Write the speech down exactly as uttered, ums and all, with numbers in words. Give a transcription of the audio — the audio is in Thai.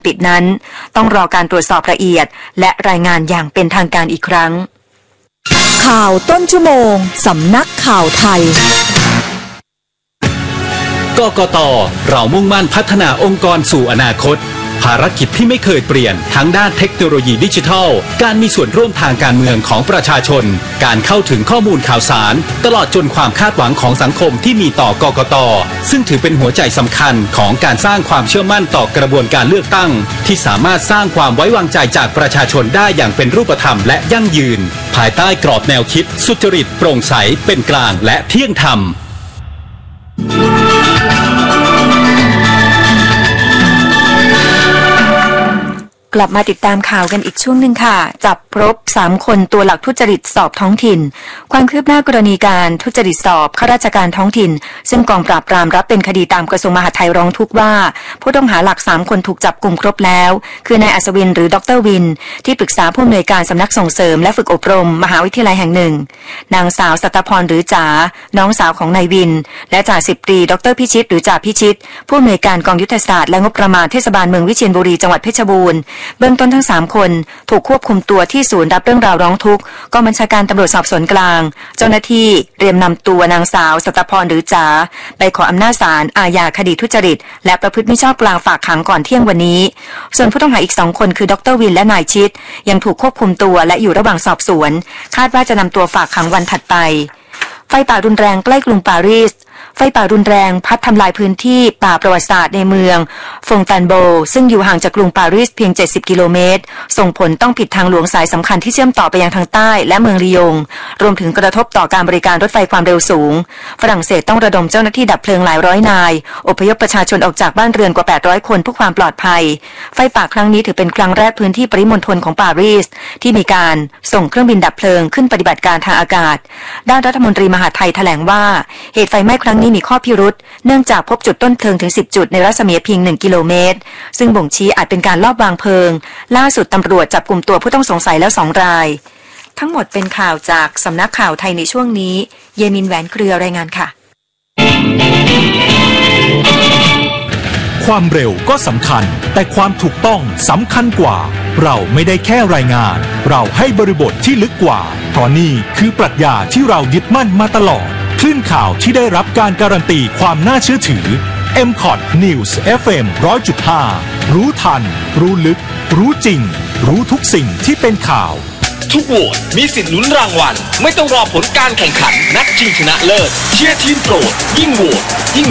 ปิดนั้นต้องรอการตรวจสอบละเอียดและรายงานอย่างเป็นทางการอีกครั้งข่าวต้นชั่วโมงสำนักข่าวไทยกกต.เรามุ่งมั่นพัฒนาองค์กรสู่อนาคตภารกิจที่ไม่เคยเปลี่ยนทั้งด้านเทคโนโลยีดิจิทัลการมีส่วนร่วมทางการเมืองของประชาชนการเข้าถึงข้อมูลข่าวสารตลอดจนความคาดหวังของสังคมที่มีต่อกกต.ซึ่งถือเป็นหัวใจสำคัญของการสร้างความเชื่อมั่นต่อกระบวนการเลือกตั้งที่สามารถสร้างความไว้วางใจจากประชาชนได้อย่างเป็นรูปธรรมและยั่งยืนภายใต้กรอบแนวคิดสุจริตโปร่งใสเป็นกลางและเที่ยงธรรมกลับมาติดตามข่าวกันอีกช่วงหนึ่งค่ะจับพบสามคนตัวหลักทุจริตสอบท้องถิ่นความคืบหน้ากรณีการทุจริตสอบข้าราชการท้องถิ่นซึ่งกองปราบปรามรับเป็นคดีตามกระทรวงมหาดไทยร้องทุกข์ว่าผู้ต้องหาหลักสามคนถูกจับกลุ่มครบแล้วคือนายอัศวินหรือดรวินที่ปรึกษาผู้อำนวยการสำนักส่งเสริมและฝึกอบรมมหาวิทยาลัยแห่งหนึ่งนางสาวสัตพรหรือจ๋าน้องสาวของนายวินและจ่าสิบตรีดรพิชิตหรือจ่าพิชิตผู้อำนวยการกองยุทธศาสตร์และงบประมาณเทศบาลเมืองวิเชียรบุรีจังหวัดเพชรบูรณ์เบื้องต้นทั้งสามคนถูกควบคุมตัวที่ศูนย์รับเรื่องราวร้องทุกข์กองบัญชาการตำรวจสอบสวนกลางเจ้าหน้าที่เตรียมนำตัวนางสาวสัตพรหรือจ๋าไปขออำนาจศาลอาญาคดีทุจริตและประพฤติมิชอบกลางฝากขังก่อนเที่ยงวันนี้ส่วนผู้ต้องหาอีกสองคนคือดรวินและนายชิดยังถูกควบคุมตัวและอยู่ระหว่างสอบสวนคาดว่าจะนำตัวฝากขังวันถัดไปไฟป่ารุนแรงใกล้กรุงปารีสไฟป่ารุนแรงพัดทำลายพื้นที่ป่าประวัติศาสตร์ในเมืองฟงตันโบซึ่งอยู่ห่างจากกรุงปารีสเพียงเจ็ดสิบกิโลเมตรส่งผลต้องปิดทางหลวงสายสำคัญที่เชื่อมต่อไปยังทางใต้และเมืองลียงรวมถึงกระทบต่อการบริการรถไฟความเร็วสูงฝรั่งเศสต้องระดมเจ้าหน้าที่ดับเพลิงหลายร้อยนายอพยพประชาชนออกจากบ้านเรือนกว่าแปดร้อยคนเพื่อความปลอดภัยไฟป่าครั้งนี้ถือเป็นครั้งแรกพื้นที่ปริมณฑลของปารีสที่มีการส่งเครื่องบินดับเพลิงขึ้นปฏิบัติการทางอากาศด้านรัฐมนตรีมหาดไทยแถลงว่าเหตุไฟไหม้ครั้งนี้มีข้อพิรุธเนื่องจากพบจุดต้นเพลิงถึงสิบจุดในรัศมีเพียงหนึ่งกิโลเมตรซึ่งบ่งชี้อาจเป็นการลอบวางเพลิงล่าสุดตำรวจจับกุมตัวผู้ต้องสงสัยแล้วสองรายทั้งหมดเป็นข่าวจากสำนักข่าวไทยในช่วงนี้เยมินแหวนเครือรายงานค่ะความเร็วก็สำคัญแต่ความถูกต้องสำคัญกว่าเราไม่ได้แค่รายงานเราให้บริบทที่ลึกกว่าเพราะนี่คือปรัชญาที่เรายึดมั่นมาตลอดคลื่นข่าวที่ได้รับการการันตีความน่าเชื่อถือ เอ็ม คอท News เอฟ เอ็ม หนึ่งร้อยจุดห้า รู้ทันรู้ลึกรู้จริงรู้ทุกสิ่งที่เป็นข่าวทุกโหวตมีสิทธิ์ลุ้นรางวัลไม่ต้องรอผลการแข่งขันนัดชิงชนะเลิศเชียร์ทีมโปรดยิ่งโหวตยิ่ง